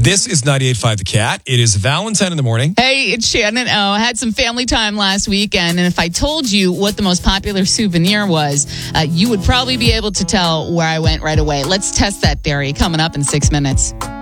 This is 98.5 The Cat. It is Valentine in the morning. Hey, it's Shannon O. I had some family time last weekend, and if I told you what the most popular souvenir was, you would probably be able to tell where I went right away. Let's test that theory coming up in 6 minutes.